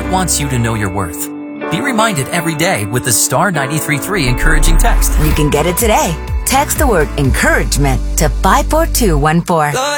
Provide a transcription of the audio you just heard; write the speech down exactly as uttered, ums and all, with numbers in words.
God wants you to know your worth. Be reminded every day with the Star ninety-three point three encouraging text. You can get it today. Text the word encouragement to five four two one four.